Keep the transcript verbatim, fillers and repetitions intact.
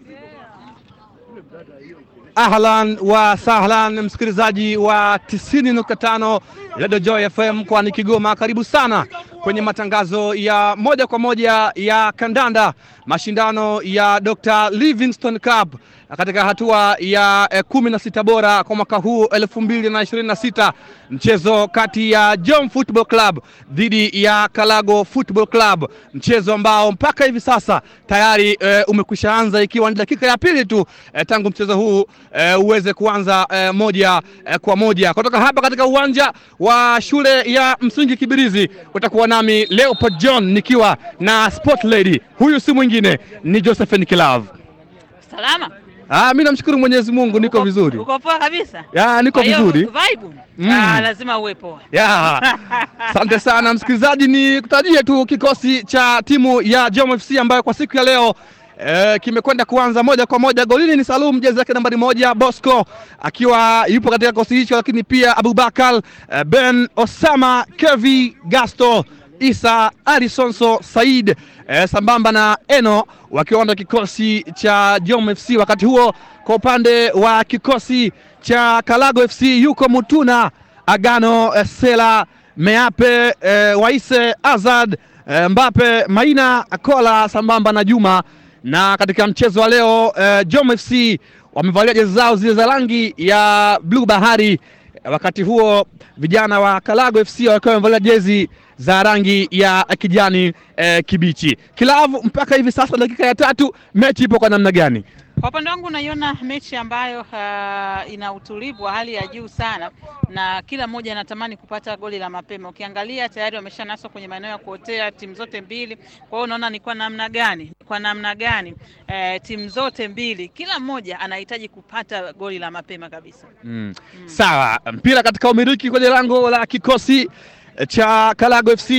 Ahlan wa sahlan msikilizaji wa tisini nukta tano Radio Joy F M mkoani Kigoma, karibu sana kwenye matangazo ya moja kwa moja ya kandanda, mashindano ya Doctor Livingstone Cup katika hatua ya eh, kumi na sita bora kwa mwaka huu elfu mbili na ishirini na sita, mchezo kati ya Jom Football Club dhidi ya Kalago Football Club, mchezo ambao mpaka hivi sasa tayari eh, umekwisha anza, ikiwa ni dakika ya pili tu eh, tangu mchezo huu eh, uweze kuanza eh, moja eh, kwa moja kutoka hapa katika uwanja wa shule ya msingi Kibirizi. Utakuwa nami Leopold John nikiwa na Sport Lady, huyu si mwingine ni Josephine Kilave. Salama. Ah, mimi namshukuru Mwenyezi Mungu, niko Uko, vizuri. Uko poa kabisa? Ya, niko vizuri. Vibe? Mm. Ah, lazima uwe poa. Ya. Asante sana msikilizaji, ni kutajie tu kikosi cha timu ya Jom F C ambayo kwa siku ya leo E, kimekwenda kuanza moja kwa moja. Golini ni Salum, jezi yake nambari moja, Bosco akiwa yupo katika kikosi hicho, lakini pia Abubakar, e, Ben Osama, Kevi, Gasto, Isa, Arisonso, Said, e, sambamba na Eno wakiwa na kikosi cha Jom F C. Wakati huo kwa upande wa kikosi cha Kalago F C yuko Mutuna, Agano, e, Sela, Meape, e, Waise, Azad, e, Mbape, Maina, Kola sambamba na Juma. Na katika mchezo wa leo uh, Jom F C wamevalia jezi zao zile za rangi ya blue bahari, wakati huo vijana wa Kalago F C wakiwa wamevalia jezi za rangi ya kijani uh, kibichi. Kilavu, mpaka hivi sasa dakika ya tatu, mechi ipo kwa namna gani? Kwa upande wangu naiona mechi ambayo uh, ina utulivu wa hali ya juu sana, na kila mmoja anatamani kupata goli la mapema. Ukiangalia tayari wameshanaswa kwenye maeneo ya kuotea timu zote mbili. Kwa hiyo unaona ni kwa namna gani kwa namna gani eh, timu zote mbili kila mmoja anahitaji kupata goli la mapema kabisa. Mm. Mm. Sawa, mpira katika umiliki kwenye lango la kikosi cha Kalago F C.